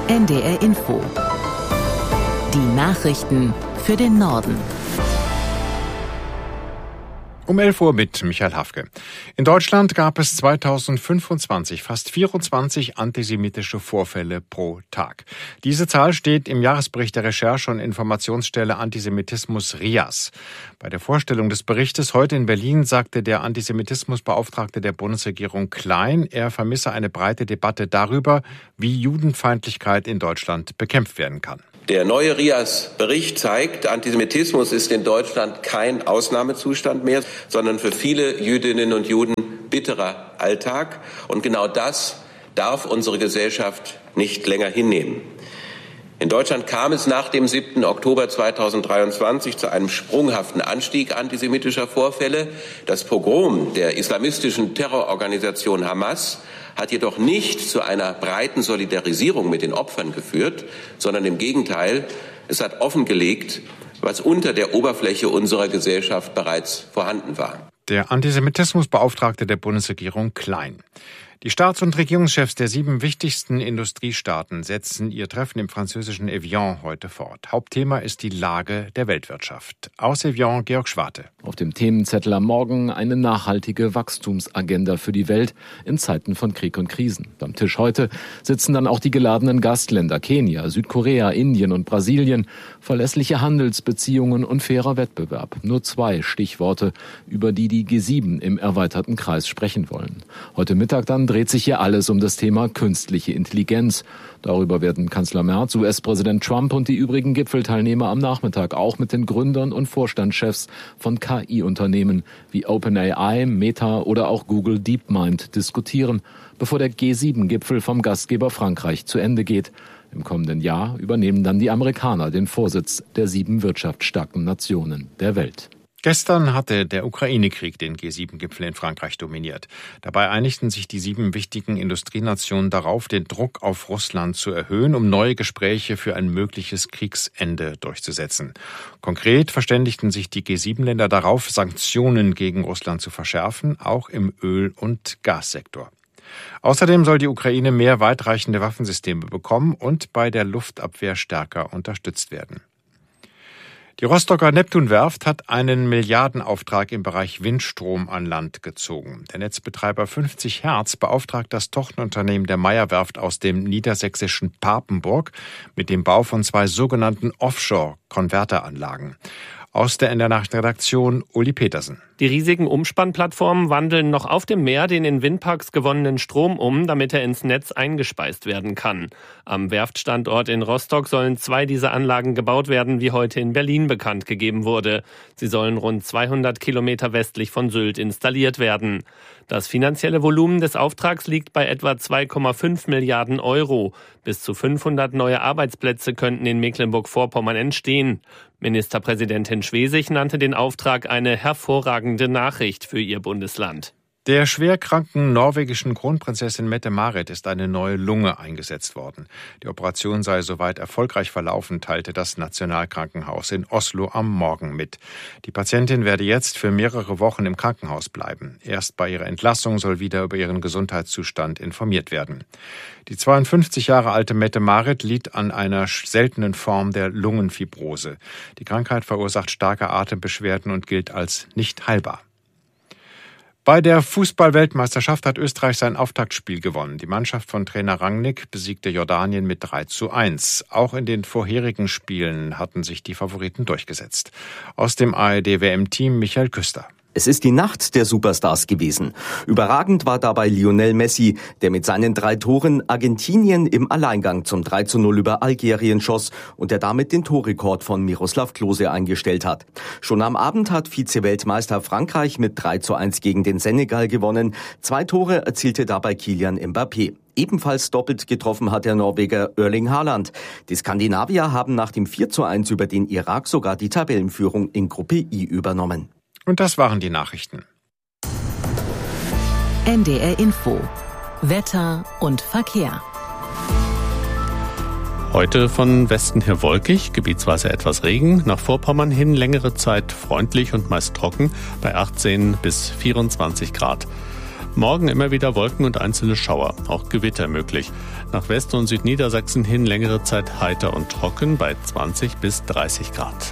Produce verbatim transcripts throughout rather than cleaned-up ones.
N D R Info. Die Nachrichten für den Norden. Um elf Uhr mit Michael Hafke. In Deutschland gab es zweitausendfünfundzwanzig fast vierundzwanzig antisemitische Vorfälle pro Tag. Diese Zahl steht im Jahresbericht der Recherche- und Informationsstelle Antisemitismus R I A S. Bei der Vorstellung des Berichtes heute in Berlin sagte der Antisemitismusbeauftragte der Bundesregierung Klein, er vermisse eine breite Debatte darüber, wie Judenfeindlichkeit in Deutschland bekämpft werden kann. Der neue R I A S-Bericht zeigt, Antisemitismus ist in Deutschland kein Ausnahmezustand mehr, sondern für viele Jüdinnen und Juden bitterer Alltag. Und genau das darf unsere Gesellschaft nicht länger hinnehmen. In Deutschland kam es nach dem siebten Oktober zweitausenddreiundzwanzig zu einem sprunghaften Anstieg antisemitischer Vorfälle. Das Pogrom der islamistischen Terrororganisation Hamas hat jedoch nicht zu einer breiten Solidarisierung mit den Opfern geführt, sondern im Gegenteil, es hat offengelegt, was unter der Oberfläche unserer Gesellschaft bereits vorhanden war. Der Antisemitismusbeauftragte der Bundesregierung Klein. Die Staats- und Regierungschefs der sieben wichtigsten Industriestaaten setzen ihr Treffen im französischen Evian heute fort. Hauptthema ist die Lage der Weltwirtschaft. Aus Evian, Georg Schwarte. Auf dem Themenzettel am Morgen eine nachhaltige Wachstumsagenda für die Welt in Zeiten von Krieg und Krisen. Beim Tisch heute sitzen dann auch die geladenen Gastländer Kenia, Südkorea, Indien und Brasilien. Verlässliche Handelsbeziehungen und fairer Wettbewerb. Nur zwei Stichworte, über die die G sieben im erweiterten Kreis sprechen wollen. Heute Mittag dann dreht sich hier alles um das Thema künstliche Intelligenz. Darüber werden Kanzler Merz, U S-Präsident Trump und die übrigen Gipfelteilnehmer am Nachmittag auch mit den Gründern und Vorstandschefs von K I-Unternehmen wie OpenAI, Meta oder auch Google DeepMind diskutieren, bevor der G sieben Gipfel vom Gastgeber Frankreich zu Ende geht. Im kommenden Jahr übernehmen dann die Amerikaner den Vorsitz der sieben wirtschaftsstarken Nationen der Welt. Gestern hatte der Ukraine-Krieg den G sieben Gipfel in Frankreich dominiert. Dabei einigten sich die sieben wichtigen Industrienationen darauf, den Druck auf Russland zu erhöhen, um neue Gespräche für ein mögliches Kriegsende durchzusetzen. Konkret verständigten sich die G sieben Länder darauf, Sanktionen gegen Russland zu verschärfen, auch im Öl- und Gassektor. Außerdem soll die Ukraine mehr weitreichende Waffensysteme bekommen und bei der Luftabwehr stärker unterstützt werden. Die Rostocker Neptunwerft hat einen Milliardenauftrag im Bereich Windstrom an Land gezogen. Der Netzbetreiber fünfzig Hertz beauftragt das Tochterunternehmen der Meyer-Werft aus dem niedersächsischen Papenburg mit dem Bau von zwei sogenannten Offshore-Konverteranlagen. Aus der N D R-Nachrichtenredaktion Uli Petersen. Die riesigen Umspannplattformen wandeln noch auf dem Meer den in Windparks gewonnenen Strom um, damit er ins Netz eingespeist werden kann. Am Werftstandort in Rostock sollen zwei dieser Anlagen gebaut werden, wie heute in Berlin bekannt gegeben wurde. Sie sollen rund zweihundert Kilometer westlich von Sylt installiert werden. Das finanzielle Volumen des Auftrags liegt bei etwa zwei Komma fünf Milliarden Euro. Bis zu fünfhundert neue Arbeitsplätze könnten in Mecklenburg-Vorpommern entstehen. Ministerpräsidentin Schwesig nannte den Auftrag eine hervorragende Nachricht für ihr Bundesland. Der schwerkranken norwegischen Kronprinzessin Mette-Marit ist eine neue Lunge eingesetzt worden. Die Operation sei soweit erfolgreich verlaufen, teilte das Nationalkrankenhaus in Oslo am Morgen mit. Die Patientin werde jetzt für mehrere Wochen im Krankenhaus bleiben. Erst bei ihrer Entlassung soll wieder über ihren Gesundheitszustand informiert werden. Die zweiundfünfzig Jahre alte Mette-Marit litt an einer seltenen Form der Lungenfibrose. Die Krankheit verursacht starke Atembeschwerden und gilt als nicht heilbar. Bei der Fußball-Weltmeisterschaft hat Österreich sein Auftaktspiel gewonnen. Die Mannschaft von Trainer Rangnick besiegte Jordanien mit drei zu eins. Auch in den vorherigen Spielen hatten sich die Favoriten durchgesetzt. Aus dem A R D-W M-Team Michael Küster. Es ist die Nacht der Superstars gewesen. Überragend war dabei Lionel Messi, der mit seinen drei Toren Argentinien im Alleingang zum drei zu null über Algerien schoss und der damit den Torrekord von Miroslav Klose eingestellt hat. Schon am Abend hat Vize-Weltmeister Frankreich mit drei zu eins gegen den Senegal gewonnen. Zwei Tore erzielte dabei Kylian Mbappé. Ebenfalls doppelt getroffen hat der Norweger Erling Haaland. Die Skandinavier haben nach dem vier zu eins über den Irak sogar die Tabellenführung in Gruppe I übernommen. Und das waren die Nachrichten. N D R Info. Wetter und Verkehr. Heute von Westen her wolkig, gebietsweise etwas Regen, nach Vorpommern hin längere Zeit freundlich und meist trocken bei achtzehn bis vierundzwanzig Grad. Morgen immer wieder Wolken und einzelne Schauer, auch Gewitter möglich. Nach West- und Südniedersachsen hin längere Zeit heiter und trocken bei zwanzig bis dreißig Grad.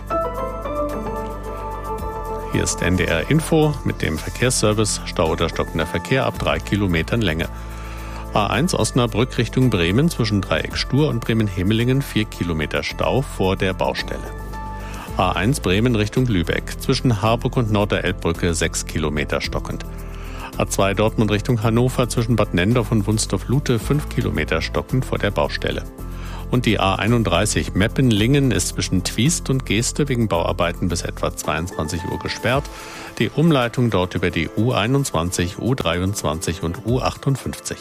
Hier ist N D R Info mit dem Verkehrsservice. Stau oder stockender Verkehr ab drei Kilometern Länge. A eins Osnabrück Richtung Bremen zwischen Dreieck Stur und Bremen-Hemelingen vier Kilometer Stau vor der Baustelle. A eins Bremen Richtung Lübeck zwischen Harburg und Norderelbbrücke sechs Kilometer stockend. A zwei Dortmund Richtung Hannover zwischen Bad Nendorf und Wunstorf-Lute fünf Kilometer stockend vor der Baustelle. Und die A einunddreißig Meppen-Lingen ist zwischen Twiest und Geeste wegen Bauarbeiten bis etwa zweiundzwanzig Uhr gesperrt. Die Umleitung dort über die U einundzwanzig, U dreiundzwanzig und U achtundfünfzig.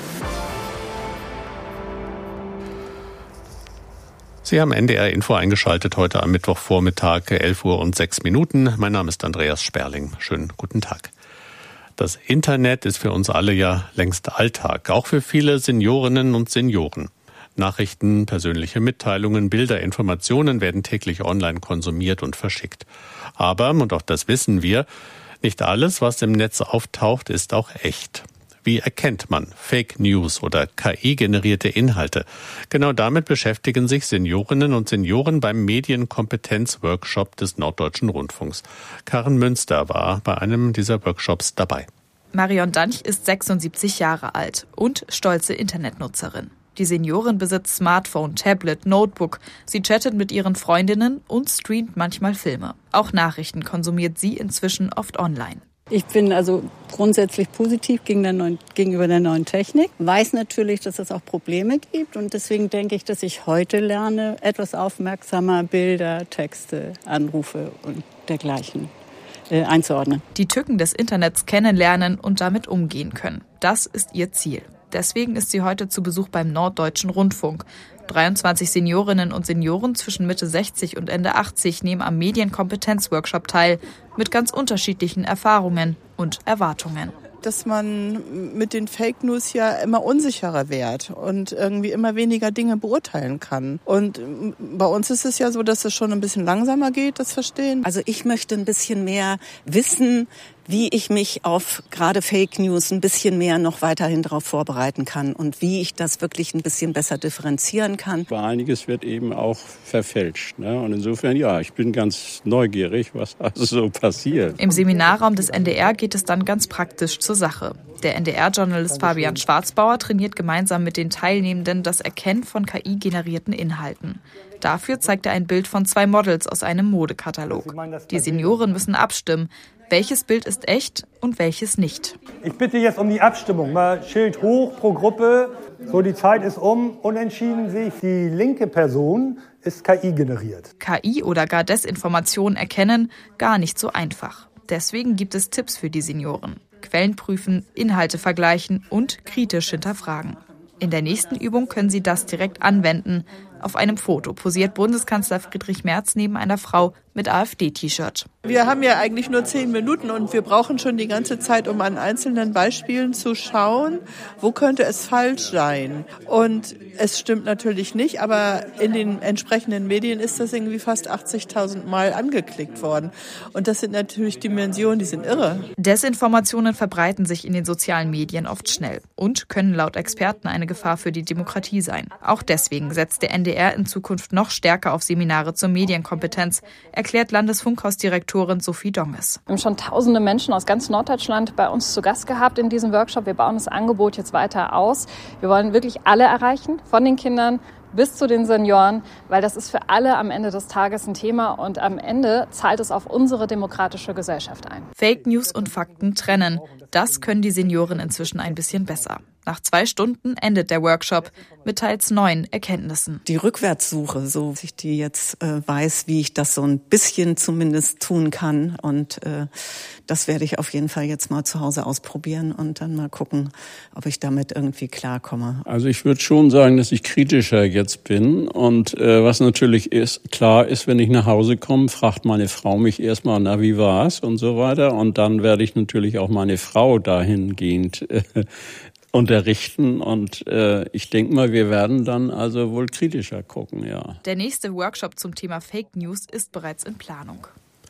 Sie haben N D R Info eingeschaltet heute am Mittwochvormittag, elf Uhr und sechs Minuten. Mein Name ist Andreas Sperling. Schönen guten Tag. Das Internet ist für uns alle ja längst Alltag, auch für viele Seniorinnen und Senioren. Nachrichten, persönliche Mitteilungen, Bilder, Informationen werden täglich online konsumiert und verschickt. Aber, und auch das wissen wir, nicht alles, was im Netz auftaucht, ist auch echt. Wie erkennt man Fake News oder K I-generierte Inhalte? Genau damit beschäftigen sich Seniorinnen und Senioren beim Medienkompetenz-Workshop des Norddeutschen Rundfunks. Karen Münster war bei einem dieser Workshops dabei. Marion Danch ist sechsundsiebzig Jahre alt und stolze Internetnutzerin. Die Seniorin besitzt Smartphone, Tablet, Notebook. Sie chattet mit ihren Freundinnen und streamt manchmal Filme. Auch Nachrichten konsumiert sie inzwischen oft online. Ich bin also grundsätzlich positiv gegen der neuen, gegenüber der neuen Technik. Weiß natürlich, dass es auch Probleme gibt. Und deswegen denke ich, dass ich heute lerne, etwas aufmerksamer Bilder, Texte, Anrufe und dergleichen äh, einzuordnen. Die Tücken des Internets kennenlernen und damit umgehen können. Das ist ihr Ziel. Deswegen ist sie heute zu Besuch beim Norddeutschen Rundfunk. dreiundzwanzig Seniorinnen und Senioren zwischen Mitte sechzig und Ende achtzig nehmen am Medienkompetenz-Workshop teil, mit ganz unterschiedlichen Erfahrungen und Erwartungen. Dass man mit den Fake News ja immer unsicherer wird und irgendwie immer weniger Dinge beurteilen kann. Und bei uns ist es ja so, dass es schon ein bisschen langsamer geht, das Verstehen. Also ich möchte ein bisschen mehr wissen, wie ich mich auf gerade Fake News ein bisschen mehr noch weiterhin darauf vorbereiten kann und wie ich das wirklich ein bisschen besser differenzieren kann. Einiges wird eben auch verfälscht, ne? Und insofern, ja, ich bin ganz neugierig, was also so passiert. Im Seminarraum des N D R geht es dann ganz praktisch zur Sache. Der N D R-Journalist Fabian Schwarzbauer trainiert gemeinsam mit den Teilnehmenden das Erkennen von K I-generierten Inhalten. Dafür zeigt er ein Bild von zwei Models aus einem Modekatalog. Die Senioren müssen abstimmen. Welches Bild ist echt und welches nicht? Ich bitte jetzt um die Abstimmung. Mal Schild hoch pro Gruppe. So, die Zeit ist um. Unentschieden sehe ich, die linke Person ist K I generiert. K I oder gar Desinformation erkennen, gar nicht so einfach. Deswegen gibt es Tipps für die Senioren. Quellen prüfen, Inhalte vergleichen und kritisch hinterfragen. In der nächsten Übung können Sie das direkt anwenden. Auf einem Foto posiert Bundeskanzler Friedrich Merz neben einer Frau mit AfD-T-Shirt. Wir haben ja eigentlich nur zehn Minuten und wir brauchen schon die ganze Zeit, um an einzelnen Beispielen zu schauen, wo könnte es falsch sein. Und es stimmt natürlich nicht, aber in den entsprechenden Medien ist das irgendwie fast achtzigtausend Mal angeklickt worden. Und das sind natürlich Dimensionen, die sind irre. Desinformationen verbreiten sich in den sozialen Medien oft schnell und können laut Experten eine Gefahr für die Demokratie sein. Auch deswegen setzt der N D R in Zukunft noch stärker auf Seminare zur Medienkompetenz, erklärt Landesfunkhausdirektorin Sophie Donges. Wir haben schon tausende Menschen aus ganz Norddeutschland bei uns zu Gast gehabt in diesem Workshop. Wir bauen das Angebot jetzt weiter aus. Wir wollen wirklich alle erreichen, von den Kindern bis zu den Senioren, weil das ist für alle am Ende des Tages ein Thema und am Ende zahlt es auf unsere demokratische Gesellschaft ein. Fake News und Fakten trennen. Das können die Senioren inzwischen ein bisschen besser. Nach zwei Stunden endet der Workshop mit teils neuen Erkenntnissen. Die Rückwärtssuche, so dass ich die jetzt äh, weiß, wie ich das so ein bisschen zumindest tun kann. Und äh, das werde ich auf jeden Fall jetzt mal zu Hause ausprobieren und dann mal gucken, ob ich damit irgendwie klarkomme. Also ich würde schon sagen, dass ich kritischer jetzt bin. Und äh, was natürlich ist, klar ist, wenn ich nach Hause komme, fragt meine Frau mich erstmal, na, wie war's und so weiter. Und dann werde ich natürlich auch meine Frau dahingehend äh, unterrichten und äh, ich denke mal, wir werden dann also wohl kritischer gucken, ja. Der nächste Workshop zum Thema Fake News ist bereits in Planung.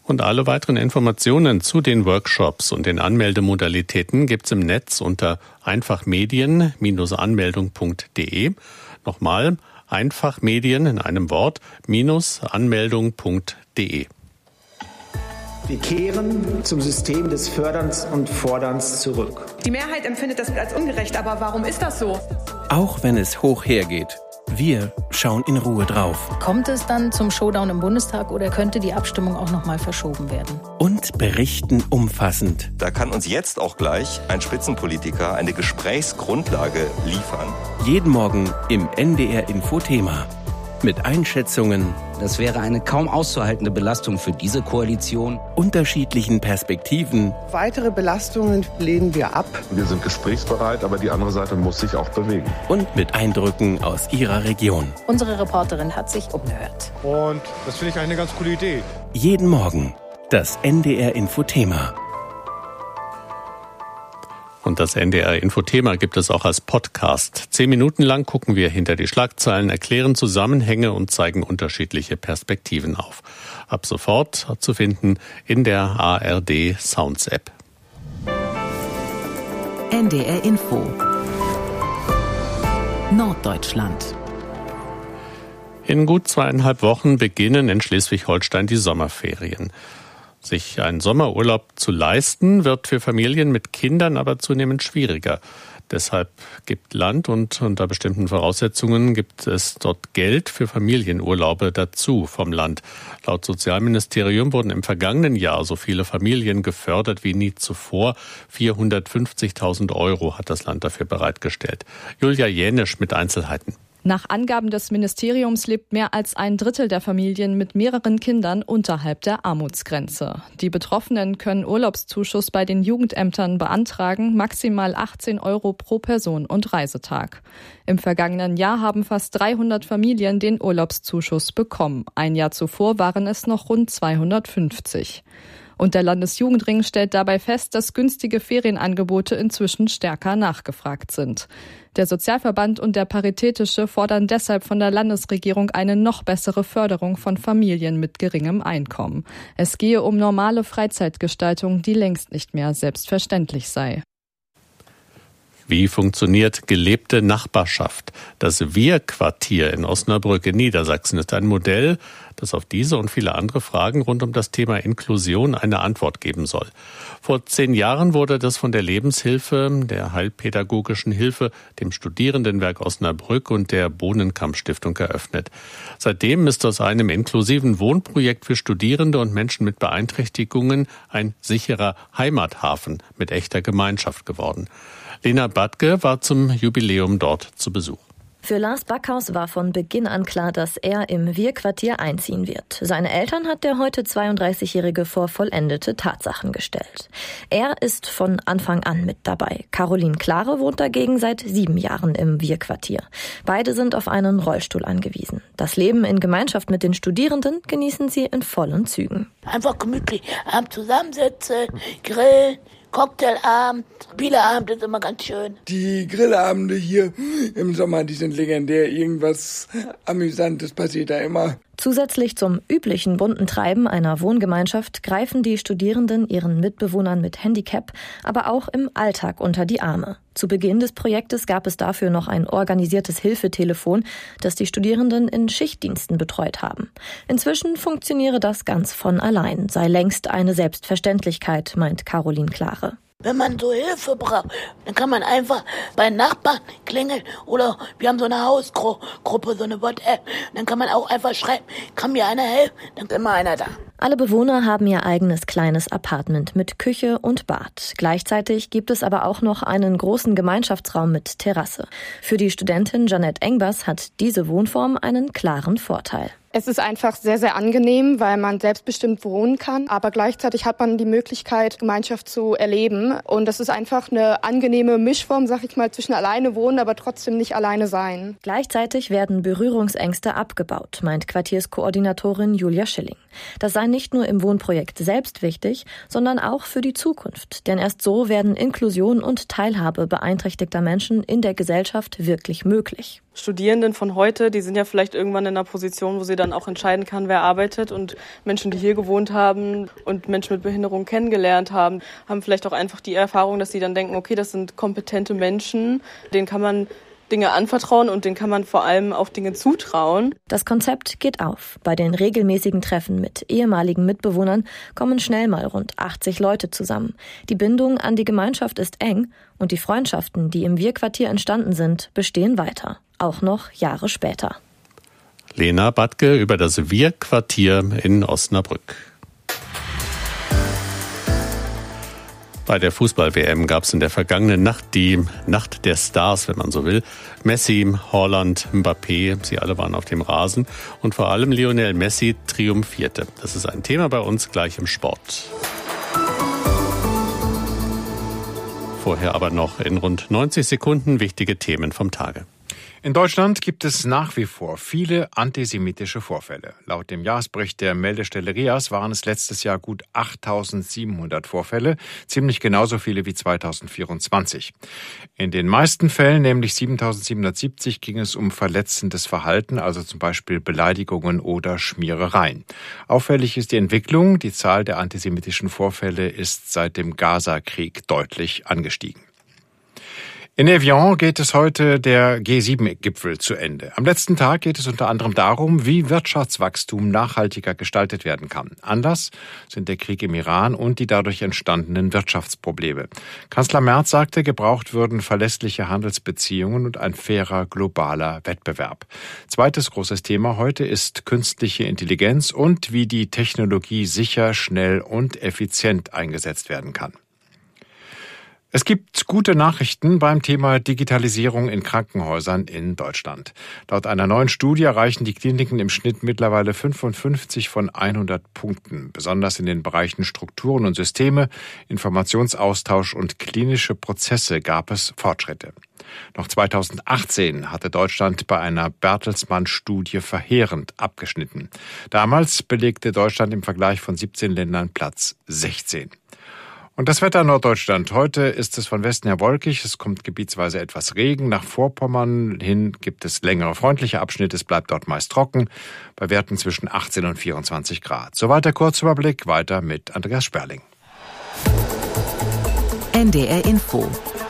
Und alle weiteren Informationen zu den Workshops und den Anmeldemodalitäten gibt's im Netz unter einfachmedien Bindestrich anmeldung punkt de. Nochmal, einfachmedien in einem Wort, minus anmeldung punkt de. Wir kehren zum System des Förderns und Forderns zurück. Die Mehrheit empfindet das als ungerecht, aber warum ist das so? Auch wenn es hoch hergeht, wir schauen in Ruhe drauf. Kommt es dann zum Showdown im Bundestag oder könnte die Abstimmung auch noch mal verschoben werden? Und berichten umfassend. Da kann uns jetzt auch gleich ein Spitzenpolitiker eine Gesprächsgrundlage liefern. Jeden Morgen im N D R Info-Thema. Mit Einschätzungen. Das wäre eine kaum auszuhaltende Belastung für diese Koalition. Unterschiedlichen Perspektiven. Weitere Belastungen lehnen wir ab. Wir sind gesprächsbereit, aber die andere Seite muss sich auch bewegen. Und mit Eindrücken aus ihrer Region. Unsere Reporterin hat sich umgehört. Und das finde ich eine ganz coole Idee. Jeden Morgen das N D R Info-Thema. Und das N D R Infothema gibt es auch als Podcast. Zehn Minuten lang gucken wir hinter die Schlagzeilen, erklären Zusammenhänge und zeigen unterschiedliche Perspektiven auf. Ab sofort zu finden in der A R D Sounds App. N D R Info Norddeutschland. In gut zweieinhalb Wochen beginnen in Schleswig-Holstein die Sommerferien. Sich einen Sommerurlaub zu leisten, wird für Familien mit Kindern aber zunehmend schwieriger. Deshalb gibt Land und unter bestimmten Voraussetzungen gibt es dort Geld für Familienurlaube dazu vom Land. Laut Sozialministerium wurden im vergangenen Jahr so viele Familien gefördert wie nie zuvor. vierhundertfünfzigtausend Euro hat das Land dafür bereitgestellt. Julia Jänisch mit Einzelheiten. Nach Angaben des Ministeriums lebt mehr als ein Drittel der Familien mit mehreren Kindern unterhalb der Armutsgrenze. Die Betroffenen können Urlaubszuschuss bei den Jugendämtern beantragen, maximal achtzehn Euro pro Person und Reisetag. Im vergangenen Jahr haben fast dreihundert Familien den Urlaubszuschuss bekommen. Ein Jahr zuvor waren es noch rund zweihundertfünfzig. Und der Landesjugendring stellt dabei fest, dass günstige Ferienangebote inzwischen stärker nachgefragt sind. Der Sozialverband und der Paritätische fordern deshalb von der Landesregierung eine noch bessere Förderung von Familien mit geringem Einkommen. Es gehe um normale Freizeitgestaltung, die längst nicht mehr selbstverständlich sei. Wie funktioniert gelebte Nachbarschaft? Das Wir-Quartier in Osnabrück in Niedersachsen ist ein Modell, das auf diese und viele andere Fragen rund um das Thema Inklusion eine Antwort geben soll. Vor zehn Jahren wurde das von der Lebenshilfe, der Heilpädagogischen Hilfe, dem Studierendenwerk Osnabrück und der Bohnenkamp-Stiftung eröffnet. Seitdem ist aus einem inklusiven Wohnprojekt für Studierende und Menschen mit Beeinträchtigungen ein sicherer Heimathafen mit echter Gemeinschaft geworden. Lena Badke war zum Jubiläum dort zu Besuch. Für Lars Backhaus war von Beginn an klar, dass er im Wir-Quartier einziehen wird. Seine Eltern hat der heute zweiunddreißigjährige vor vollendete Tatsachen gestellt. Er ist von Anfang an mit dabei. Caroline Klare wohnt dagegen seit sieben Jahren im Wir-Quartier. Beide sind auf einen Rollstuhl angewiesen. Das Leben in Gemeinschaft mit den Studierenden genießen sie in vollen Zügen. Einfach gemütlich abends zusammensitzen, grillen, Cocktailabend, Spieleabend ist immer ganz schön. Die Grillabende hier im Sommer, die sind legendär. Irgendwas Amüsantes passiert da immer. Zusätzlich zum üblichen bunten Treiben einer Wohngemeinschaft greifen die Studierenden ihren Mitbewohnern mit Handicap, aber auch im Alltag unter die Arme. Zu Beginn des Projektes gab es dafür noch ein organisiertes Hilfetelefon, das die Studierenden in Schichtdiensten betreut haben. Inzwischen funktioniere das ganz von allein, sei längst eine Selbstverständlichkeit, meint Caroline Klare. Wenn man so Hilfe braucht, dann kann man einfach bei Nachbarn klingeln oder wir haben so eine Hausgruppe, so eine WhatsApp. Dann kann man auch einfach schreiben, kann mir einer helfen, dann ist immer einer da. Alle Bewohner haben ihr eigenes kleines Apartment mit Küche und Bad. Gleichzeitig gibt es aber auch noch einen großen Gemeinschaftsraum mit Terrasse. Für die Studentin Janette Engbers hat diese Wohnform einen klaren Vorteil. Es ist einfach sehr, sehr angenehm, weil man selbstbestimmt wohnen kann. Aber gleichzeitig hat man die Möglichkeit, Gemeinschaft zu erleben. Und das ist einfach eine angenehme Mischform, sag ich mal, zwischen alleine wohnen, aber trotzdem nicht alleine sein. Gleichzeitig werden Berührungsängste abgebaut, meint Quartierskoordinatorin Julia Schilling. Das sei nicht nur im Wohnprojekt selbst wichtig, sondern auch für die Zukunft. Denn erst so werden Inklusion und Teilhabe beeinträchtigter Menschen in der Gesellschaft wirklich möglich. Studierenden von heute, die sind ja vielleicht irgendwann in einer Position, wo sie dann auch entscheiden kann, wer arbeitet. Und Menschen, die hier gewohnt haben und Menschen mit Behinderung kennengelernt haben, haben vielleicht auch einfach die Erfahrung, dass sie dann denken, okay, das sind kompetente Menschen, denen kann man Dinge anvertrauen und denen kann man vor allem auch Dinge zutrauen. Das Konzept geht auf. Bei den regelmäßigen Treffen mit ehemaligen Mitbewohnern kommen schnell mal rund achtzig Leute zusammen. Die Bindung an die Gemeinschaft ist eng und die Freundschaften, die im Wir-Quartier entstanden sind, bestehen weiter. Auch noch Jahre später. Lena Badke über das Wir-Quartier in Osnabrück. Bei der Fußball-W M gab es in der vergangenen Nacht die Nacht der Stars, wenn man so will. Messi, Haaland, Mbappé, sie alle waren auf dem Rasen. Und vor allem Lionel Messi triumphierte. Das ist ein Thema bei uns gleich im Sport. Vorher aber noch in rund neunzig Sekunden wichtige Themen vom Tage. In Deutschland gibt es nach wie vor viele antisemitische Vorfälle. Laut dem Jahresbericht der Meldestelle R I A S waren es letztes Jahr gut achttausendsiebenhundert Vorfälle, ziemlich genauso viele wie zweitausendvierundzwanzig. In den meisten Fällen, nämlich siebentausendsiebenhundertsiebzig, ging es um verletzendes Verhalten, also zum Beispiel Beleidigungen oder Schmierereien. Auffällig ist die Entwicklung. Die Zahl der antisemitischen Vorfälle ist seit dem Gaza-Krieg deutlich angestiegen. In Evian geht es heute der G sieben Gipfel zu Ende. Am letzten Tag geht es unter anderem darum, wie Wirtschaftswachstum nachhaltiger gestaltet werden kann. Anlass sind der Krieg im Iran und die dadurch entstandenen Wirtschaftsprobleme. Kanzler Merz sagte, gebraucht würden verlässliche Handelsbeziehungen und ein fairer globaler Wettbewerb. Zweites großes Thema heute ist künstliche Intelligenz und wie die Technologie sicher, schnell und effizient eingesetzt werden kann. Es gibt gute Nachrichten beim Thema Digitalisierung in Krankenhäusern in Deutschland. Laut einer neuen Studie erreichen die Kliniken im Schnitt mittlerweile fünfundfünfzig von hundert Punkten. Besonders in den Bereichen Strukturen und Systeme, Informationsaustausch und klinische Prozesse gab es Fortschritte. Noch zweitausendachtzehn hatte Deutschland bei einer Bertelsmann-Studie verheerend abgeschnitten. Damals belegte Deutschland im Vergleich von siebzehn Ländern Platz sechzehn. Und das Wetter in Norddeutschland. Heute ist es von Westen her wolkig. Es kommt gebietsweise etwas Regen. Nach Vorpommern hin gibt es längere freundliche Abschnitte. Es bleibt dort meist trocken. Bei Werten zwischen achtzehn und vierundzwanzig Grad. Soweit der Kurzüberblick. Weiter mit Andreas Sperling. N D R Info.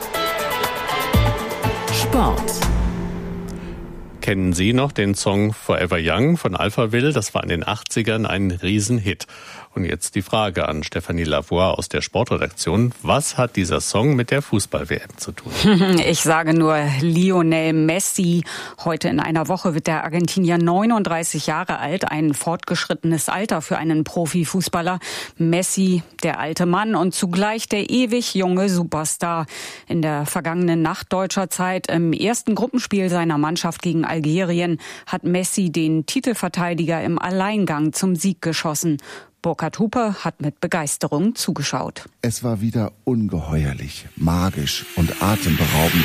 Sport. Kennen Sie noch den Song Forever Young von Alphaville? Das war in den achtzigern ein Riesenhit. Und jetzt die Frage an Stefanie Lavoie aus der Sportredaktion. Was hat dieser Song mit der Fußball-W M zu tun? Ich sage nur Lionel Messi. Heute in einer Woche wird der Argentinier neununddreißig Jahre alt. Ein fortgeschrittenes Alter für einen Profifußballer. Messi, der alte Mann und zugleich der ewig junge Superstar. In der vergangenen Nacht deutscher Zeit im ersten Gruppenspiel seiner Mannschaft gegen Algerien hat Messi den Titelverteidiger im Alleingang zum Sieg geschossen. Burkhard Hupe hat mit Begeisterung zugeschaut. Es war wieder ungeheuerlich, magisch und atemberaubend.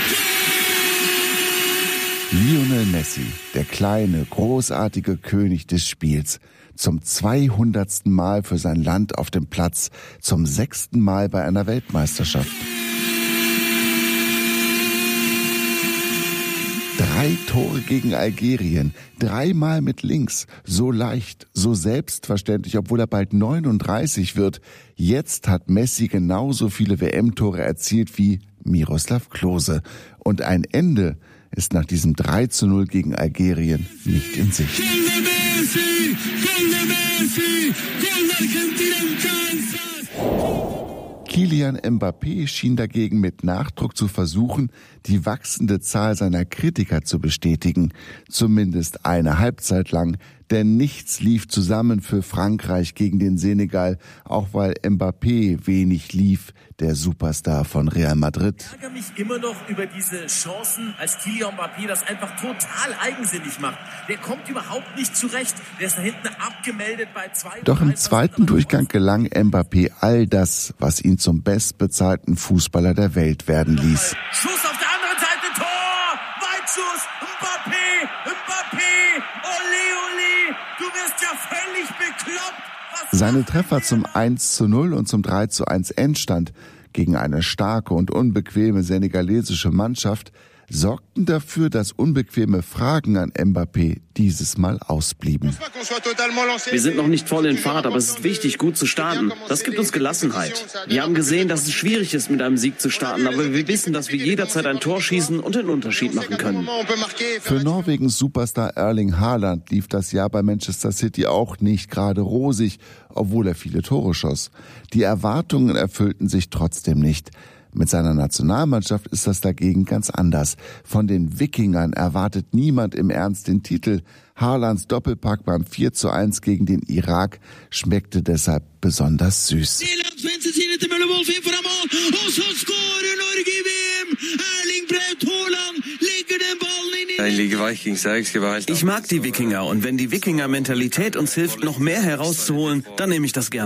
Lionel Messi, der kleine, großartige König des Spiels, zum zweihundertsten Mal für sein Land auf dem Platz, zum sechsten Mal bei einer Weltmeisterschaft. Drei Tore gegen Algerien, dreimal mit links, so leicht, so selbstverständlich, obwohl er bald neununddreißig wird. Jetzt hat Messi genauso viele W M-Tore erzielt wie Miroslav Klose. Und ein Ende ist nach diesem drei zu null gegen Algerien nicht in Sicht. Kylian Mbappé schien dagegen mit Nachdruck zu versuchen, die wachsende Zahl seiner Kritiker zu bestätigen. Zumindest eine Halbzeit lang, denn nichts lief zusammen für Frankreich gegen den Senegal, auch weil Mbappé wenig lief, der Superstar von Real Madrid. Ich ärgere mich immer noch über diese Chancen, als Kylian Mbappé das einfach total eigensinnig macht. Der kommt überhaupt nicht zurecht. Der ist da hinten abgemeldet bei zwei. Doch im zweiten Durchgang gelang Mbappé all das, was ihn zum bestbezahlten Fußballer der Welt werden ließ. Schuss auf der anderen Seite, Tor! Weitschuss, Mbappé, Mbappé, ole, ole, du wirst ja völlig bekloppt. Was Seine Treffer zum eins zu null und zum drei zu eins Endstand gegen eine starke und unbequeme senegalesische Mannschaft sorgten dafür, dass unbequeme Fragen an Mbappé dieses Mal ausblieben. Wir sind noch nicht voll in Fahrt, aber es ist wichtig, gut zu starten. Das gibt uns Gelassenheit. Wir haben gesehen, dass es schwierig ist, mit einem Sieg zu starten, aber wir wissen, dass wir jederzeit ein Tor schießen und den Unterschied machen können. Für Norwegens Superstar Erling Haaland lief das Jahr bei Manchester City auch nicht gerade rosig, obwohl er viele Tore schoss. Die Erwartungen erfüllten sich trotzdem nicht. Mit seiner Nationalmannschaft ist das dagegen ganz anders. Von den Wikingern erwartet niemand im Ernst den Titel. Haalands Doppelpack beim vier zu eins gegen den Irak schmeckte deshalb besonders süß. Ich mag die Wikinger und wenn die Wikinger-Mentalität uns hilft, noch mehr herauszuholen, dann nehme ich das gerne.